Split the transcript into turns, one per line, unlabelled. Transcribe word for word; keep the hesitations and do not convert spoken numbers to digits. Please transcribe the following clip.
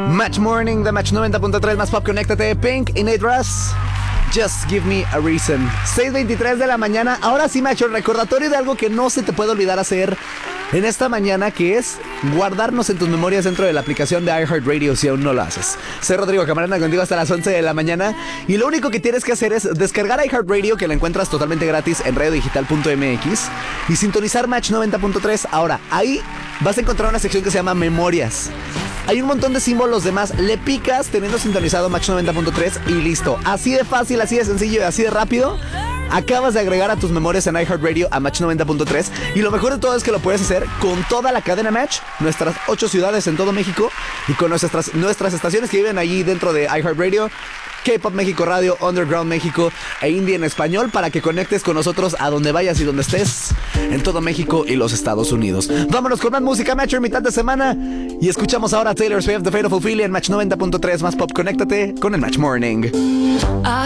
Match Morning de Match noventa punto tres más pop, conéctate. Pink y Nate Russ, Just Give Me a Reason. seis veintitrés de la mañana. Ahora sí, macho, recordatorio de algo que no se te puede olvidar hacer en esta mañana, que es guardarnos en tus memorias dentro de la aplicación de iHeartRadio si aún no lo haces. Soy Rodrigo Camarena contigo hasta las once de la mañana y lo único que tienes que hacer es descargar iHeartRadio, que la encuentras totalmente gratis en radio digital punto m x, y sintonizar Match noventa punto tres. Ahora, ahí vas a encontrar una sección que se llama Memorias. Hay un montón de símbolos de más. Le picas teniendo sintonizado Match noventa punto tres y listo. Así de fácil, así de sencillo y así de rápido. Acabas de agregar a tus memorias en iHeartRadio a Match noventa punto tres. Y lo mejor de todo es que lo puedes hacer con toda la cadena Match, nuestras ocho ciudades en todo México, y con nuestras, nuestras estaciones que viven allí dentro de iHeartRadio: K-Pop México Radio, Underground México e Indie en español, para que conectes con nosotros a donde vayas y donde estés en todo México y los Estados Unidos. Vámonos con más música, Matcher, mitad de semana, y escuchamos ahora Taylor Swift, The Fate of Ophelia en Match noventa punto tres más pop. Conéctate con el Match Morning.
I